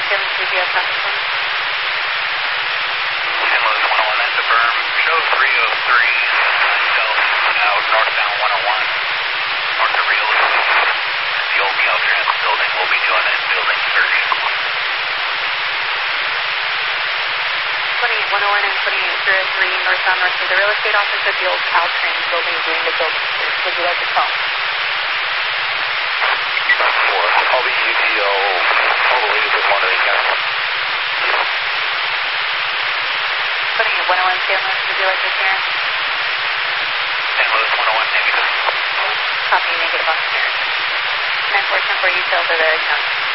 San Luis GPS Appleton. San Luis 101, that's a berm. Show 303 south out northbound 101. North of Rios. The old Caltrans building. We'll be doing that building search. 28-101 and 2803 northbound north of the real estate office of the old Caltrans building doing the building search. Would you like to call? I'll be UTL all the way to the Monterey County. 28-101 San Luis, would you like to share? San Luis 101, negative. Copy, negative on share. 9-4-10 for UTL to the account.